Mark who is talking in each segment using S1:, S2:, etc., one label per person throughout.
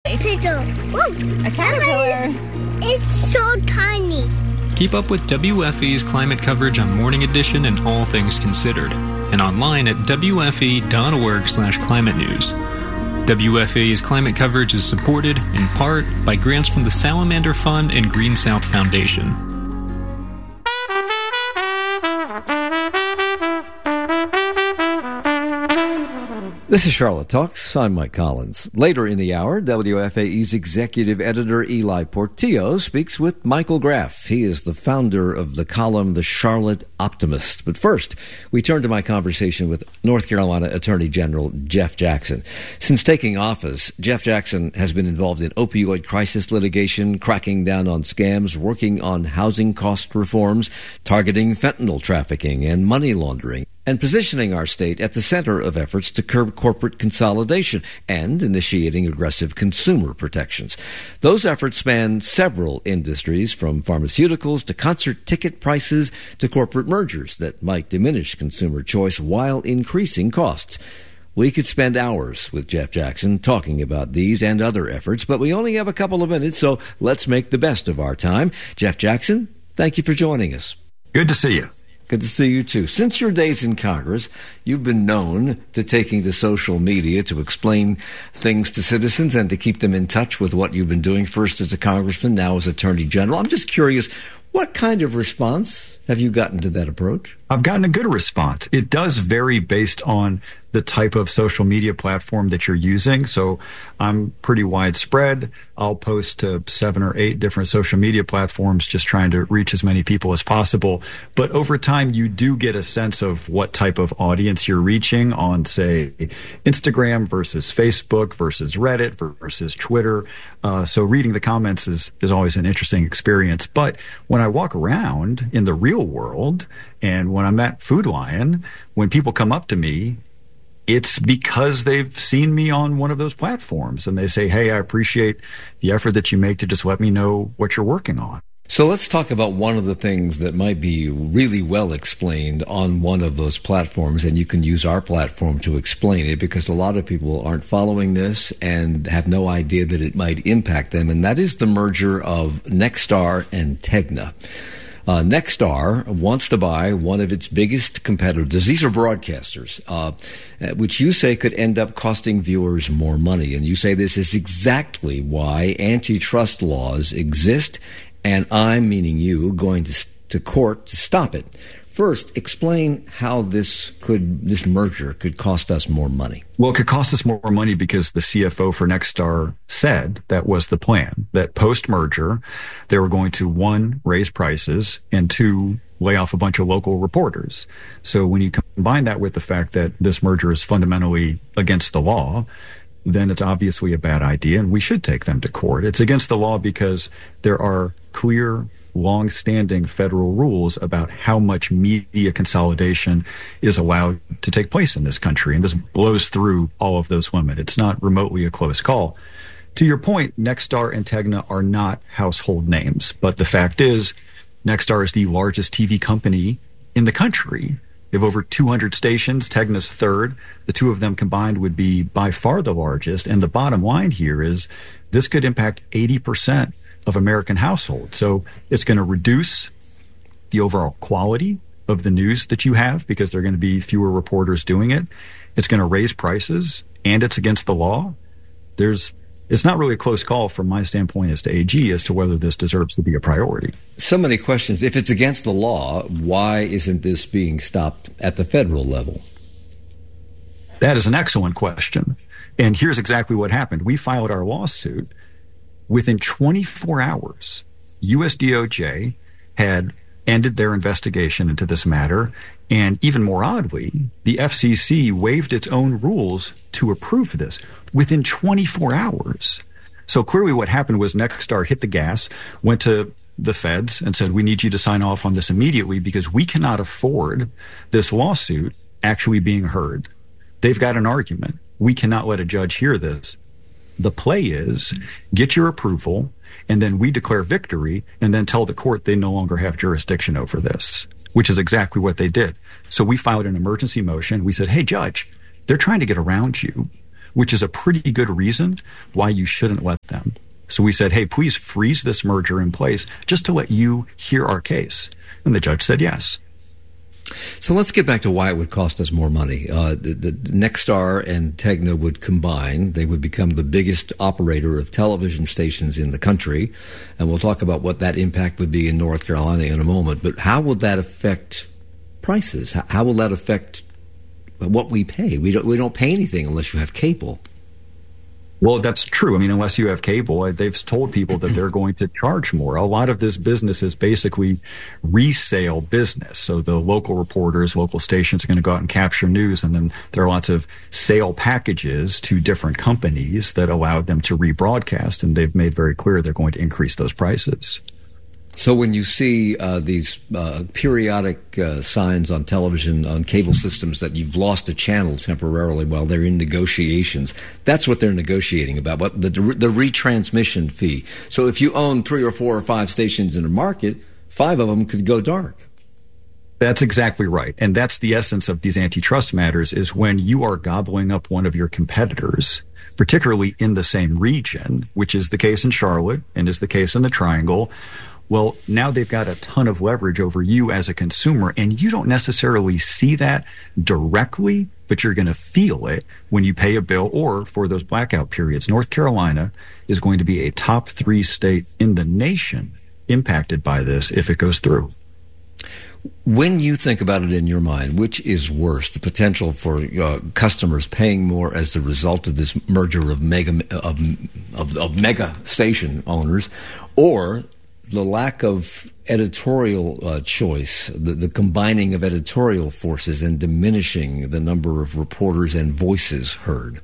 S1: Pigeon. Whoa,
S2: a caterpillar.
S1: It's so tiny.
S3: Keep up with WFE's climate coverage on Morning Edition and All Things Considered, and online at wfe.org/climate news. WFA's climate coverage is supported, in part, by grants from the Salamander Fund and Green South Foundation.
S4: This is Charlotte Talks. I'm Mike Collins. Later in the hour, WFAE's executive editor Eli Portillo speaks with Michael Graff. He is the founder of the column The Charlotte Optimist. But first, we turn to my conversation with North Carolina Attorney General Jeff Jackson. Since taking office, Jeff Jackson has been involved in opioid crisis litigation, cracking down on scams, working on housing cost reforms, targeting fentanyl trafficking and money laundering, and positioning our state at the center of efforts to curb corporate consolidation and initiating aggressive consumer protections. Those efforts span several industries, from pharmaceuticals to concert ticket prices to corporate mergers that might diminish consumer choice while increasing costs. We could spend hours with Jeff Jackson talking about these and other efforts, but we only have a couple of minutes, so let's make the best of our time. Jeff Jackson, thank you for joining us.
S5: Good to see you.
S4: Good to see you, too. Since your days in Congress, you've been known to taking to social media to explain things to citizens and to keep them in touch with what you've been doing, first as a congressman, now as Attorney General. I'm just curious, what kind of response have you gotten to that approach?
S5: I've gotten a good response. It does vary based on the type of social media platform that you're using. So I'm pretty widespread. I'll post to 7 or 8 different social media platforms, just trying to reach as many people as possible. But over time, you do get a sense of what type of audience you're reaching on, say, Instagram versus Facebook versus Reddit versus Twitter. So reading the comments is always an interesting experience. But when I walk around in the real world and when I'm at Food Lion, when people come up to me, it's because they've seen me on one of those platforms and they say, hey, I appreciate the effort that you make to just let me know what you're working on.
S4: So let's talk about one of the things that might be really well explained on one of those platforms, and you can use our platform to explain it because a lot of people aren't following this and have no idea that it might impact them, and that is the merger of Nexstar and Tegna. Nexstar wants to buy one of its biggest competitors. These are broadcasters, which you say could end up costing viewers more money. And you say this is exactly why antitrust laws exist, and I'm, meaning you, going to court to stop it. First, explain how this merger could cost us more money.
S5: Well, it could cost us more money because the CFO for Nexstar said that was the plan, that post-merger, they were going to, 1, raise prices, and 2, lay off a bunch of local reporters. So when you combine that with the fact that this merger is fundamentally against the law, then it's obviously a bad idea, and we should take them to court. It's against the law because there are clear, long-standing federal rules about how much media consolidation is allowed to take place in this country, and this blows through all of those limits. It's not remotely a close call. To your point, Nexstar and Tegna are not household names, but the fact is, Nexstar is the largest TV company in the country. They have over 200 stations. Tegna's third. The two of them combined would be by far the largest, and the bottom line here is this could impact 80% of American households. So it's going to reduce the overall quality of the news that you have because there are going to be fewer reporters doing it. It's going to raise prices, and it's against the law. It's not really a close call from my standpoint as to AG as to whether this deserves to be a priority.
S4: So many questions. If it's against the law, why isn't this being stopped at the federal level?
S5: That is an excellent question. And here's exactly what happened. We filed our lawsuit. Within 24 hours, U.S. DOJ had ended their investigation into this matter. And even more oddly, the FCC waived its own rules to approve this within 24 hours. So clearly what happened was Nexstar hit the gas, went to the feds and said, we need you to sign off on this immediately because we cannot afford this lawsuit actually being heard. They've got an argument. We cannot let a judge hear this. The play is get your approval, and then we declare victory, and then tell the court they no longer have jurisdiction over this, which is exactly what they did. So we filed an emergency motion. We said, hey, judge, they're trying to get around you. which is a pretty good reason why you shouldn't let them. So we said, hey, please freeze this merger in place just to let you hear our case. And the judge said yes.
S4: So let's get back to why it would cost us more money. The Nexstar and Tegna would combine. They would become the biggest operator of television stations in the country. And we'll talk about what that impact would be in North Carolina in a moment. But how would that affect prices? How will that affect what we pay? We don't pay anything unless you have cable.
S5: Well, that's true. I mean, unless you have cable, they've told people that they're going to charge more. A lot of this business is basically resale business. So the local reporters, local stations are going to go out and capture news, and then there are lots of sale packages to different companies that allow them to rebroadcast, and they've made very clear they're going to increase those prices.
S4: So when you see these periodic signs on television, on cable systems, that you've lost a channel temporarily while they're in negotiations, that's what they're negotiating about, what the retransmission fee. So if you own 3 or 4 or 5 stations in a market, 5 of them could go dark.
S5: That's exactly right. And that's the essence of these antitrust matters, is when you are gobbling up one of your competitors, particularly in the same region, which is the case in Charlotte and is the case in the Triangle. Well, now they've got a ton of leverage over you as a consumer, and you don't necessarily see that directly, but you're going to feel it when you pay a bill or for those blackout periods. North Carolina is going to be a top 3 state in the nation impacted by this if it goes through.
S4: When you think about it in your mind, which is worse, the potential for customers paying more as a result of this merger of mega station owners, or the lack of editorial choice, the combining of editorial forces and diminishing the number of reporters and voices heard?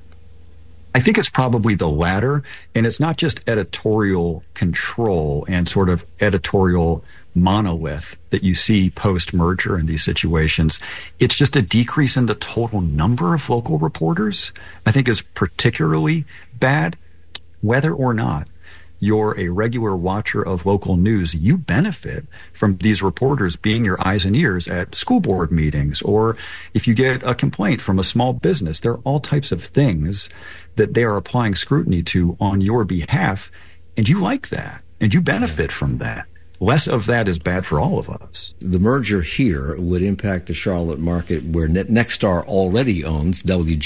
S5: I think it's probably the latter, and it's not just editorial control and sort of editorial monolith that you see post-merger in these situations. It's just a decrease in the total number of local reporters, I think, is particularly bad. Whether or not you're a regular watcher of local news, you benefit from these reporters being your eyes and ears at school board meetings, or if you get a complaint from a small business. There are all types of things that they are applying scrutiny to on your behalf, and you like that, and you benefit from that. Less of that is bad for all of us.
S4: The merger here would impact the Charlotte market, where Nexstar already owns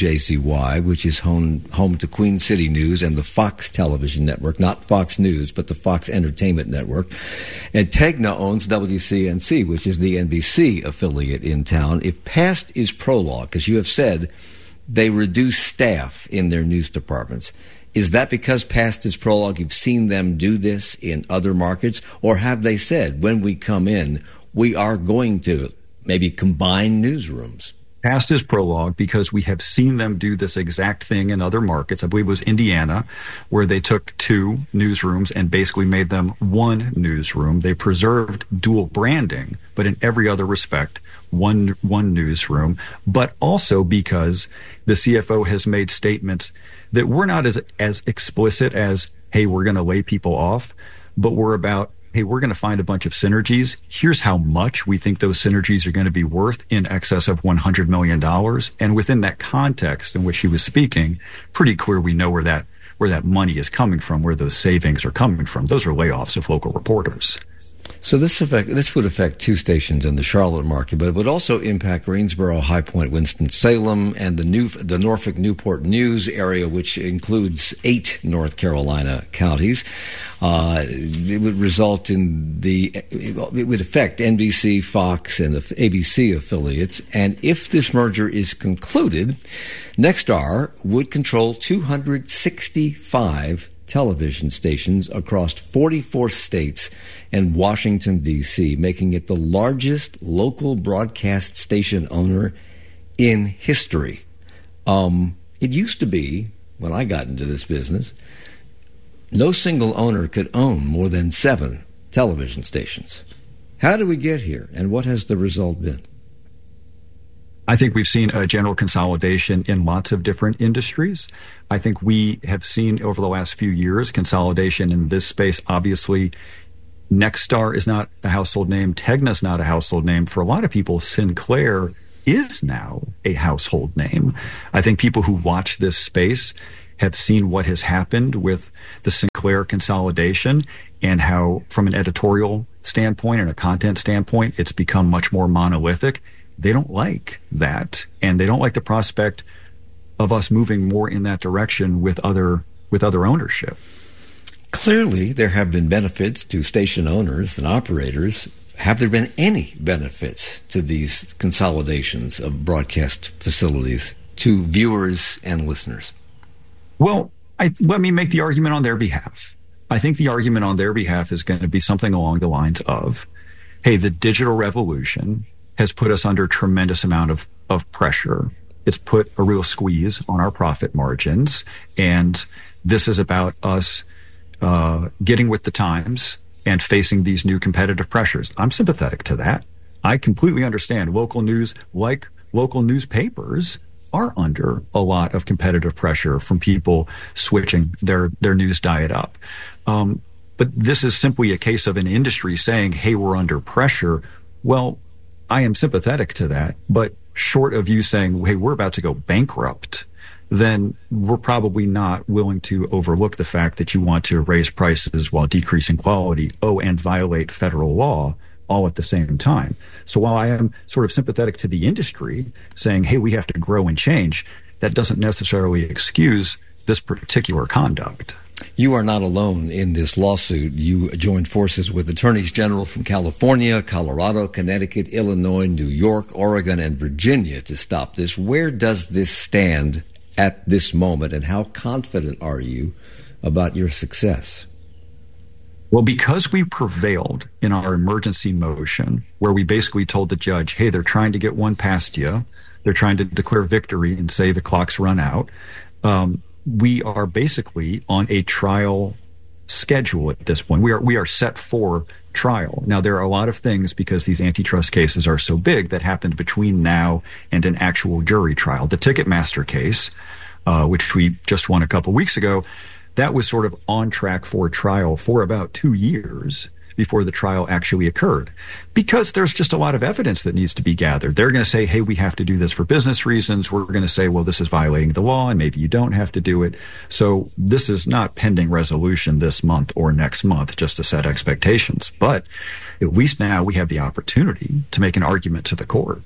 S4: WJZY, which is home to Queen City News and the Fox television network, not Fox News, but the Fox Entertainment Network. And Tegna owns WCNC, which is the NBC affiliate in town. If past is prologue, as you have said, they reduce staff in their news departments. Is that because past is prologue, you've seen them do this in other markets? Or have they said, when we come in, we are going to maybe combine newsrooms?
S5: Past is prologue because we have seen them do this exact thing in other markets. I believe it was Indiana, where they took 2 newsrooms and basically made them one newsroom. They preserved dual branding, but in every other respect, one newsroom. But also because the CFO has made statements that were not as explicit as, hey, we're going to lay people off, but we're about, hey, we're going to find a bunch of synergies. Here's how much we think those synergies are going to be worth, in excess of $100 million. And within that context in which he was speaking, pretty clear we know where that money is coming from, where those savings are coming from. Those are layoffs of local reporters.
S4: So this would affect 2 stations in the Charlotte market, but it would also impact Greensboro, High Point, Winston-Salem, and the Norfolk Newport News area, which includes 8 North Carolina counties. It would result in it would affect NBC, Fox, and the ABC affiliates. And if this merger is concluded, Nexstar would control 265 television stations across 44 states and Washington, D.C., making it the largest local broadcast station owner in history. It used to be, when I got into this business, no single owner could own more than 7 television stations. How did we get here, and what has the result been?
S5: I think we've seen a general consolidation in lots of different industries. I think we have seen over the last few years consolidation in this space. Obviously, Nexstar is not a household name. Tegna's not a household name. For a lot of people, Sinclair is now a household name. I think people who watch this space have seen what has happened with the Sinclair consolidation and how, from an editorial standpoint and a content standpoint, it's become much more monolithic. They don't like that, and they don't like the prospect of us moving more in that direction with other ownership.
S4: Clearly, there have been benefits to station owners and operators. Have there been any benefits to these consolidations of broadcast facilities to viewers and listeners?
S5: Well, let me make the argument on their behalf. I think the argument on their behalf is going to be something along the lines of, hey, the digital revolution has put us under a tremendous amount of pressure. It's put a real squeeze on our profit margins. And this is about us getting with the times and facing these new competitive pressures. I'm sympathetic to that. I completely understand local news, like local newspapers, are under a lot of competitive pressure from people switching their news diet up. But this is simply a case of an industry saying, hey, we're under pressure. Well, I am sympathetic to that, but short of you saying, hey, we're about to go bankrupt, then we're probably not willing to overlook the fact that you want to raise prices while decreasing quality, and violate federal law all at the same time. So while I am sort of sympathetic to the industry saying, hey, we have to grow and change, that doesn't necessarily excuse this particular conduct.
S4: You are not alone in this lawsuit. You joined forces with attorneys general from California, Colorado, Connecticut, Illinois, New York, Oregon, and Virginia to stop this. Where does this stand at this moment, and how confident are you about your success?
S5: Well, because we prevailed in our emergency motion, where we basically told the judge, hey, they're trying to get one past you. They're trying to declare victory and say the clock's run out. We are basically on a trial schedule at this point. We are set for trial. Now, there are a lot of things, because these antitrust cases are so big, that happened between now and an actual jury trial. The Ticketmaster case, which we just won a couple weeks ago, that was sort of on track for trial for about 2 years before the trial actually occurred, because there's just a lot of evidence that needs to be gathered. They're going to say, hey, we have to do this for business reasons. We're going to say, well, this is violating the law, and maybe you don't have to do it. So this is not pending resolution this month or next month, just to set expectations. But at least now we have the opportunity to make an argument to the court.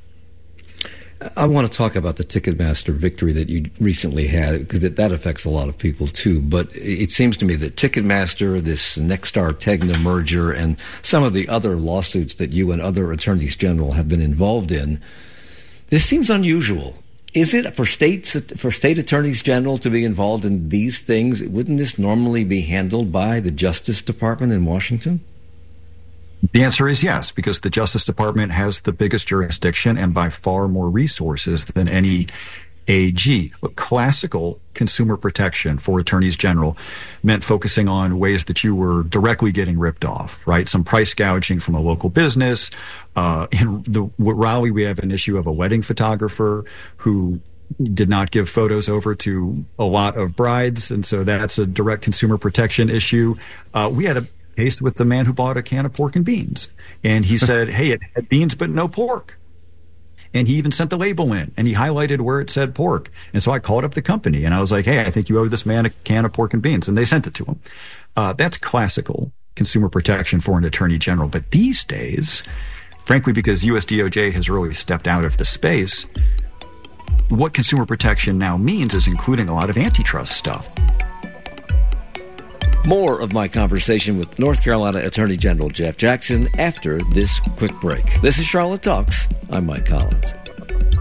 S4: I want to talk about the Ticketmaster victory that you recently had, because that affects a lot of people too. But it seems to me that Ticketmaster, this Nexstar-Tegna merger, and some of the other lawsuits that you and other attorneys general have been involved in, this seems unusual. Is it for state attorneys general to be involved in these things? Wouldn't this normally be handled by the Justice Department in Washington?
S5: The answer is yes, because the Justice Department has the biggest jurisdiction and by far more resources than any AG. But classical consumer protection for attorneys general meant focusing on ways that you were directly getting ripped off, right? Some price gouging from a local business. In Raleigh, we have an issue of a wedding photographer who did not give photos over to a lot of brides, and so that's a direct consumer protection issue. We had a case with the man who bought a can of pork and beans, and he said, hey, it had beans but no pork. And he even sent the label in, and he highlighted where it said pork. And so I called up the company, and I was like, hey, I think you owe this man a can of pork and beans. And they sent it to him. That's classical consumer protection for an attorney general. But these days, frankly, because US DOJ has really stepped out of the space, what consumer protection now means is including a lot of antitrust stuff.
S4: More of my conversation with North Carolina Attorney General Jeff Jackson after this quick break. This is Charlotte Talks. I'm Mike Collins.